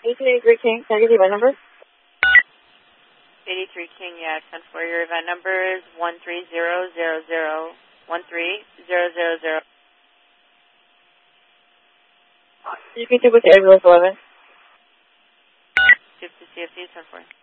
83 King, can I give you my number? 83 King, yeah, 10-4. Your event number is 13000. 13000. You can do with Air 11. 50 CFD, 10-4.